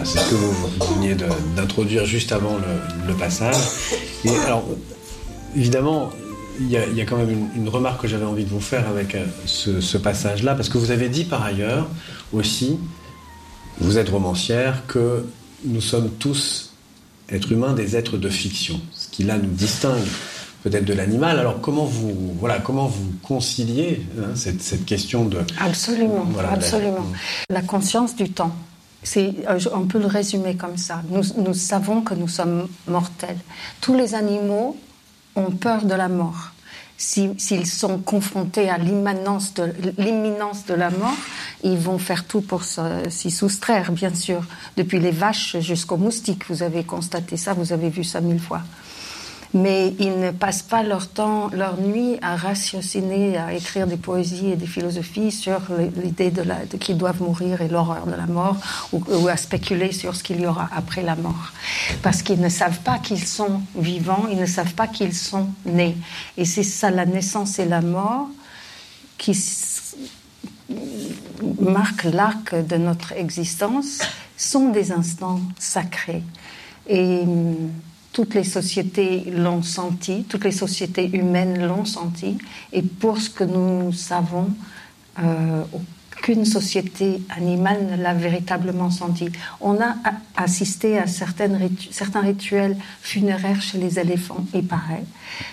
Voilà, c'est ce que vous veniez d'introduire juste avant le passage. Et alors, évidemment, il y a quand même une remarque que j'avais envie de vous faire avec ce passage-là, parce que vous avez dit par ailleurs aussi, vous êtes romancière, que nous sommes tous, êtres humains, des êtres de fiction, ce qui là nous distingue peut-être de l'animal. Alors comment vous conciliez cette question de... Absolument, absolument. La conscience du temps. On peut le résumer comme ça. Nous savons que nous sommes mortels. Tous les animaux ont peur de la mort. S'ils sont confrontés à l'imminence de la mort, ils vont faire tout pour s'y soustraire, bien sûr. Depuis les vaches jusqu'aux moustiques, vous avez constaté ça, vous avez vu ça 1000 fois. Mais ils ne passent pas leur leur nuit à ratiociner, à écrire des poésies et des philosophies sur l'idée qu'ils doivent mourir et l'horreur de la mort, ou à spéculer sur ce qu'il y aura après la mort. Parce qu'ils ne savent pas qu'ils sont vivants, ils ne savent pas qu'ils sont nés. Et c'est ça, la naissance et la mort, qui marquent l'arc de notre existence, sont des instants sacrés. Et toutes les sociétés l'ont senti, toutes les sociétés humaines l'ont senti, et pour ce que nous savons, aucune société animale ne l'a véritablement senti. On a assisté à certains rituels funéraires chez les éléphants, il paraît,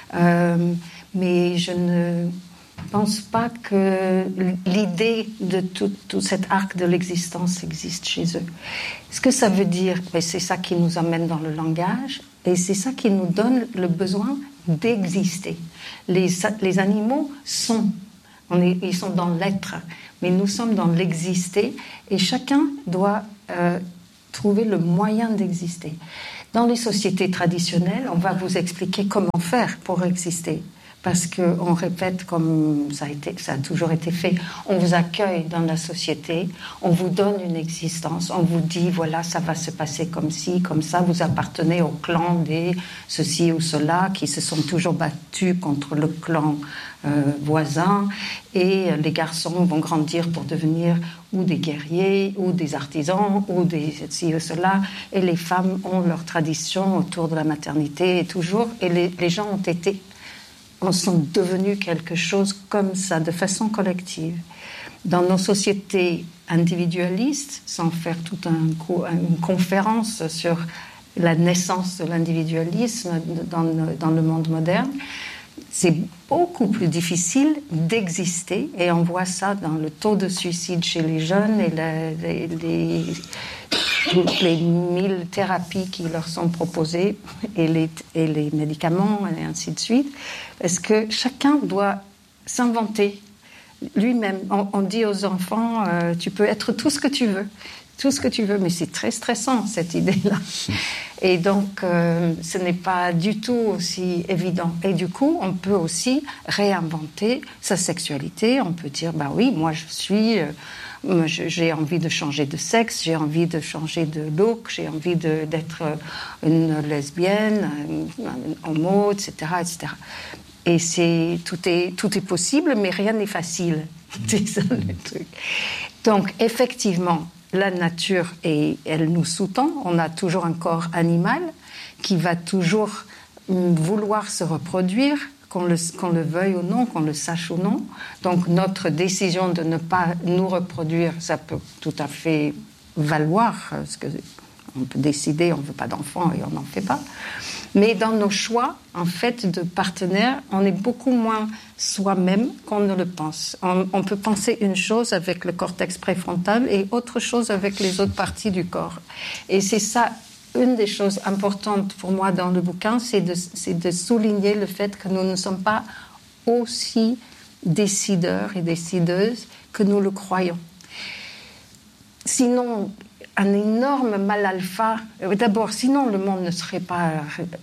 mais je ne pense pas que l'idée de tout cet arc de l'existence existe chez eux. Ce que ça veut dire, c'est ça qui nous amène dans le langage, et c'est ça qui nous donne le besoin d'exister. Les animaux ils sont dans l'être, mais nous sommes dans l'exister, et chacun doit trouver le moyen d'exister. Dans les sociétés traditionnelles, on va vous expliquer comment faire pour exister. Parce qu'on répète comme ça a toujours été fait, on vous accueille dans la société, on vous donne une existence, on vous dit voilà, ça va se passer comme ci, comme ça, vous appartenez au clan des ceci ou cela qui se sont toujours battus contre le clan voisin, et les garçons vont grandir pour devenir ou des guerriers, ou des artisans, ou des ci ou cela, et les femmes ont leur tradition autour de la maternité, et toujours, et les gens sont devenus quelque chose comme ça, de façon collective. Dans nos sociétés individualistes, sans faire toute une conférence sur la naissance de l'individualisme dans le monde moderne, c'est beaucoup plus difficile d'exister, et on voit ça dans le taux de suicide chez les jeunes et toutes les 1000 thérapies qui leur sont proposées et les médicaments et ainsi de suite, parce que chacun doit s'inventer lui-même. On dit aux enfants, tu peux être tout ce que tu veux, mais c'est très stressant cette idée-là. Et donc, ce n'est pas du tout aussi évident. Et du coup, on peut aussi réinventer sa sexualité. On peut dire, bah oui, moi j'ai envie de changer de sexe, j'ai envie de changer de look, j'ai envie d'être une lesbienne, un homo, etc., etc. Et tout est possible, mais rien n'est facile. C'est ça le truc. Donc, effectivement, la nature, elle nous sous-tend. On a toujours un corps animal qui va toujours vouloir se reproduire, qu'on le veuille ou non, qu'on le sache ou non. Donc notre décision de ne pas nous reproduire, ça peut tout à fait valoir, parce qu'on peut décider, on ne veut pas d'enfants et on n'en fait pas. Mais dans nos choix, en fait, de partenaires, on est beaucoup moins soi-même qu'on ne le pense. On peut penser une chose avec le cortex préfrontal et autre chose avec les autres parties du corps. Et c'est ça, une des choses importantes pour moi dans le bouquin, c'est de souligner le fait que nous ne sommes pas aussi décideurs et décideuses que nous le croyons. Sinon, un énorme mal alpha. D'abord, sinon le monde ne serait pas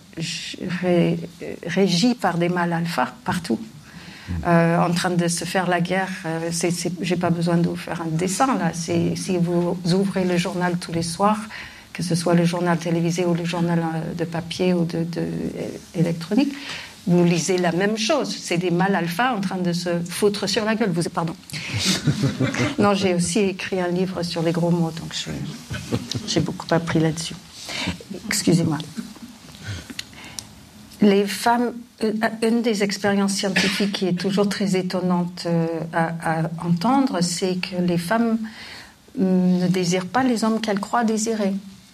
régi par des mal alpha partout. En train de se faire la guerre, j'ai pas besoin de vous faire un dessin là. Si vous ouvrez le journal tous les soirs, que ce soit le journal télévisé ou le journal de papier ou électronique, vous lisez la même chose. C'est des mâles alpha en train de se foutre sur la gueule. Pardon. Non, j'ai aussi écrit un livre sur les gros mots, donc j'ai beaucoup appris là-dessus. Excusez-moi. Les femmes, une des expériences scientifiques qui est toujours très étonnante à entendre, c'est que les femmes ne désirent pas les hommes qu'elles croient désirer.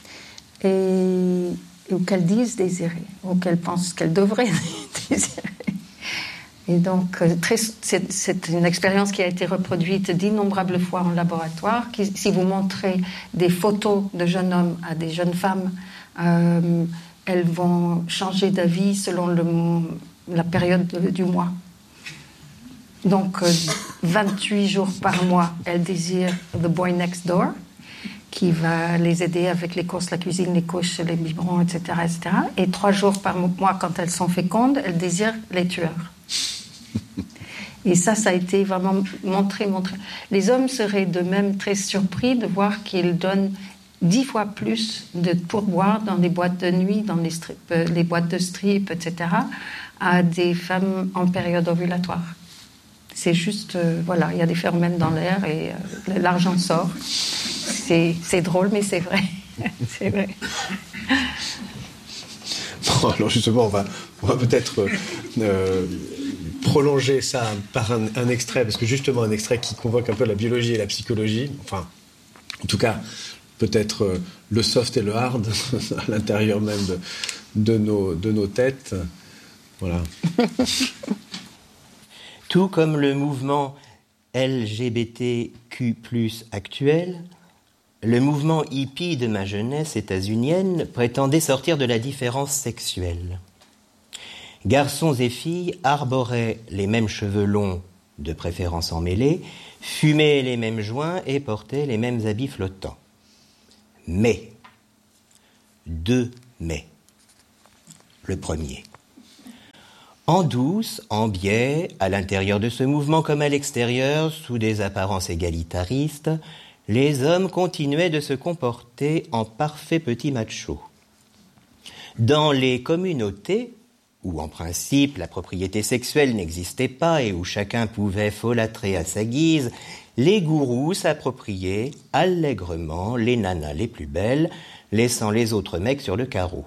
Ou qu'elles disent désirer, ou qu'elles pensent qu'elles devraient désirer. Et donc, c'est une expérience qui a été reproduite d'innombrables fois en laboratoire. Si vous montrez des photos de jeunes hommes à des jeunes femmes, elles vont changer d'avis selon la période du mois. Donc, 28 jours par mois, elles désirent the boy next door, qui va les aider avec les courses, la cuisine, les couches, les biberons, etc., etc. Et 3 jours par mois, quand elles sont fécondes, elles désirent les tueurs. Et ça a été vraiment montré. Les hommes seraient de même très surpris de voir qu'ils donnent 10 fois plus de pourboire dans les boîtes de nuit, dans les boîtes de strip, etc., à des femmes en période ovulatoire. C'est juste, voilà, il y a des phénomènes dans l'air et l'argent sort. C'est drôle, mais c'est vrai. C'est vrai. Bon, alors justement, on va peut-être prolonger ça par un extrait, parce que justement un extrait qui convoque un peu la biologie et la psychologie, enfin, en tout cas, peut-être le soft et le hard à l'intérieur même de nos têtes. Voilà. Tout comme le mouvement LGBTQ+ actuel, le mouvement hippie de ma jeunesse états-unienne prétendait sortir de la différence sexuelle. Garçons et filles arboraient les mêmes cheveux longs, de préférence emmêlés, fumaient les mêmes joints et portaient les mêmes habits flottants. Mais, 2 mais. Le premier. En douce, en biais, à l'intérieur de ce mouvement comme à l'extérieur, sous des apparences égalitaristes, les hommes continuaient de se comporter en parfaits petits machos. Dans les communautés, où en principe la propriété sexuelle n'existait pas et où chacun pouvait folâtrer à sa guise, les gourous s'appropriaient allègrement les nanas les plus belles, laissant les autres mecs sur le carreau.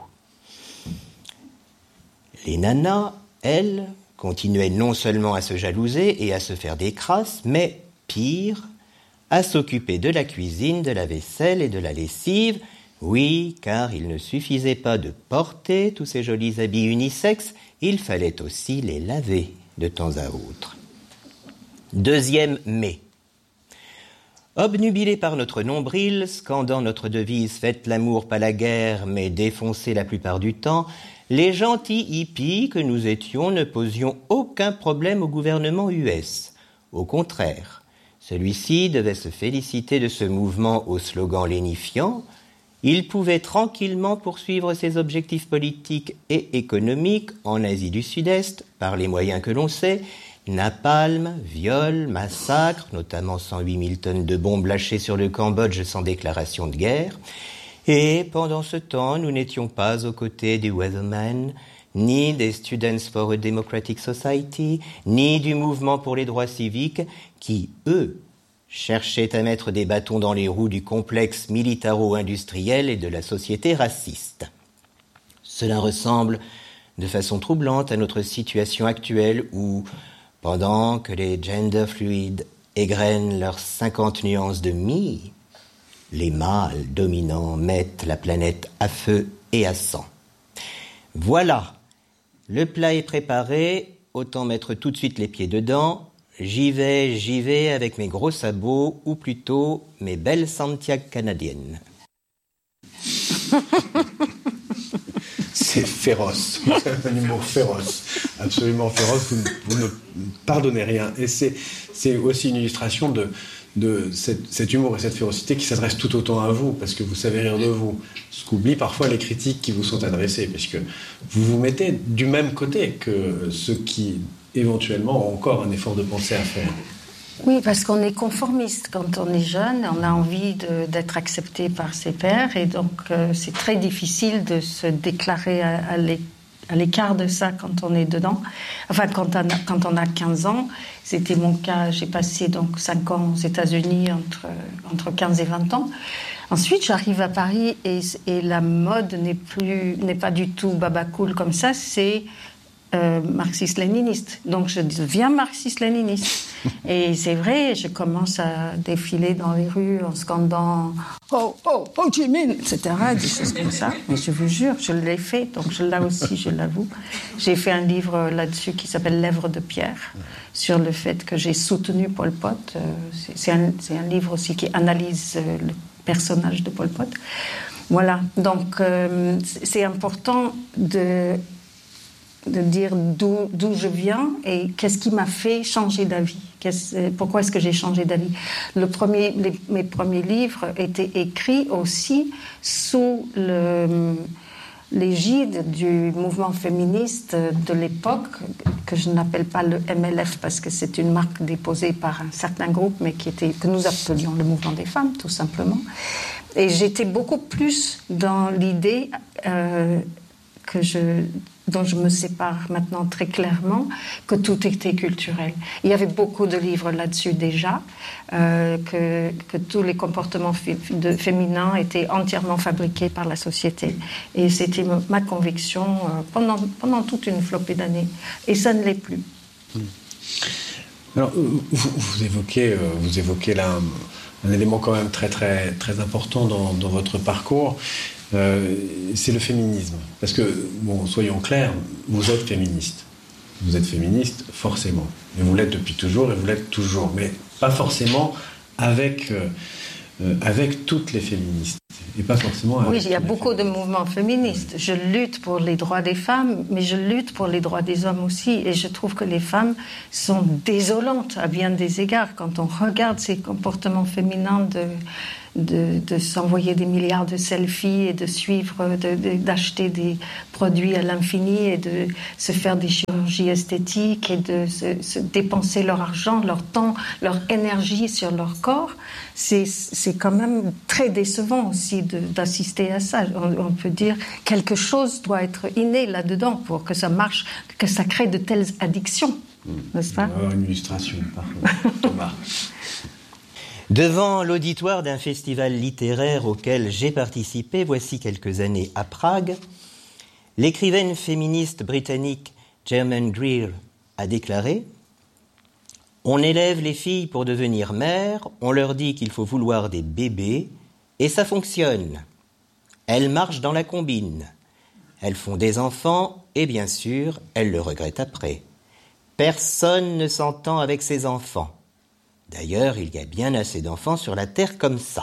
Les nanas, elles, continuaient non seulement à se jalouser et à se faire des crasses, mais, pire, à s'occuper de la cuisine, de la vaisselle et de la lessive. Oui, car il ne suffisait pas de porter tous ces jolis habits unisexes, il fallait aussi les laver de temps à autre. 2e mai. Obnubilés par notre nombril, scandant notre devise « Faites l'amour, pas la guerre, mais défoncez la plupart du temps », les gentils hippies que nous étions ne posions aucun problème au gouvernement US. Au contraire, celui-ci devait se féliciter de ce mouvement au slogan lénifiant. Il pouvait tranquillement poursuivre ses objectifs politiques et économiques en Asie du Sud-Est par les moyens que l'on sait, napalm, viol, massacre, notamment 108 000 tonnes de bombes lâchées sur le Cambodge sans déclaration de guerre. Et pendant ce temps, nous n'étions pas aux côtés des Weathermen, ni des Students for a Democratic Society, ni du mouvement pour les droits civiques, qui, eux, cherchaient à mettre des bâtons dans les roues du complexe militaro-industriel et de la société raciste. Cela ressemble de façon troublante à notre situation actuelle où, pendant que les gender fluides égrènent leurs 50 nuances de mi, les mâles dominants mettent la planète à feu et à sang. Voilà, le plat est préparé, autant mettre tout de suite les pieds dedans. J'y vais avec mes gros sabots, ou plutôt mes belles Santiago canadiennes. C'est féroce, un humour féroce, absolument féroce, vous ne pardonnez rien. Et c'est aussi une illustration de cet humour et cette férocité qui s'adresse tout autant à vous, parce que vous savez rire de vous. Ce qu'oublient parfois les critiques qui vous sont adressées, parce que vous vous mettez du même côté que ceux qui, éventuellement, ont encore un effort de pensée à faire. Oui, parce qu'on est conformiste. Quand on est jeune, on a envie d'être accepté par ses pairs, et donc c'est très difficile de se déclarer à à l'écart de ça quand on est dedans. Enfin, quand on a 15 ans, c'était mon cas. J'ai passé donc 5 ans aux États-Unis entre 15 et 20 ans. Ensuite, j'arrive à Paris et la mode n'est pas du tout baba cool comme ça. C'est marxiste-léniniste. Donc, je deviens marxiste-léniniste. Et c'est vrai, je commence à défiler dans les rues en scandant « Oh, oh, Ho Chi Minh !» etc., des choses comme ça. Mais je vous jure, je l'ai fait, donc là aussi, je l'avoue. J'ai fait un livre là-dessus qui s'appelle « Lèvres de pierre », sur le fait que j'ai soutenu Pol Pot. C'est un livre aussi qui analyse le personnage de Pol Pot. Voilà, donc c'est important de dire d'où je viens et qu'est-ce qui m'a fait changer d'avis. Pourquoi est-ce que j'ai changé d'avis ? Mes premiers livres étaient écrits aussi sous l'égide du mouvement féministe de l'époque, que je n'appelle pas le MLF parce que c'est une marque déposée par un certain groupe, mais que nous appelions le mouvement des femmes, tout simplement. Et j'étais beaucoup plus dans l'idée dont je me sépare maintenant très clairement, que tout était culturel. Il y avait beaucoup de livres là-dessus déjà, que tous les comportements féminins étaient entièrement fabriqués par la société. Et c'était ma conviction pendant toute une flopée d'années. Et ça ne l'est plus. Alors, vous évoquez là un élément quand même très, très, très important dans votre parcours. C'est le féminisme. Parce que, bon, soyons clairs, vous êtes féministe. Vous êtes féministe, forcément. Mais vous l'êtes depuis toujours et vous l'êtes toujours. Mais pas forcément avec toutes les féministes. Et pas forcément avec oui, il y a beaucoup de mouvements féministes. Je lutte pour les droits des femmes, mais je lutte pour les droits des hommes aussi. Et je trouve que les femmes sont désolantes à bien des égards. Quand on regarde ces comportements féminins de s'envoyer des milliards de selfies et de suivre, d'acheter des produits à l'infini et de se faire des chirurgies esthétiques et de se dépenser leur argent, leur temps, leur énergie sur leur corps, c'est quand même très décevant aussi d'assister à ça. On peut dire quelque chose doit être inné là-dedans pour que ça marche, que ça crée de telles addictions, n'est-ce pas ? Une illustration, parfois. Thomas. Devant l'auditoire d'un festival littéraire auquel j'ai participé voici quelques années à Prague, l'écrivaine féministe britannique Germaine Greer a déclaré « On élève les filles pour devenir mères, on leur dit qu'il faut vouloir des bébés, et ça fonctionne. Elles marchent dans la combine. Elles font des enfants, et bien sûr, elles le regrettent après. Personne ne s'entend avec ses enfants. D'ailleurs, il y a bien assez d'enfants sur la terre comme ça. »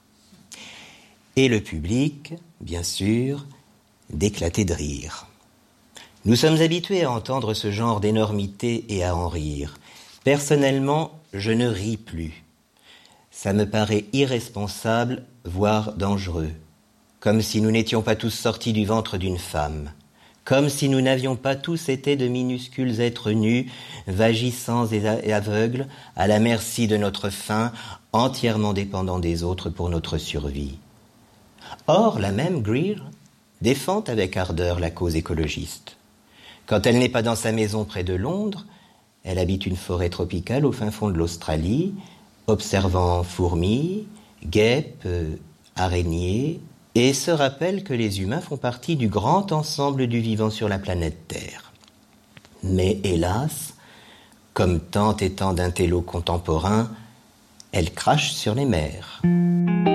Et le public, bien sûr, d'éclater de rire. Nous sommes habitués à entendre ce genre d'énormité et à en rire. Personnellement, je ne ris plus. Ça me paraît irresponsable, voire dangereux. Comme si nous n'étions pas tous sortis du ventre d'une femme. Comme si nous n'avions pas tous été de minuscules êtres nus, vagissants et aveugles, à la merci de notre faim, entièrement dépendants des autres pour notre survie. Or, la même Greer défend avec ardeur la cause écologiste. Quand elle n'est pas dans sa maison près de Londres, elle habite une forêt tropicale au fin fond de l'Australie, observant fourmis, guêpes, araignées, et se rappelle que les humains font partie du grand ensemble du vivant sur la planète Terre. Mais hélas, comme tant et tant d'intellos contemporains, elle crache sur les mers.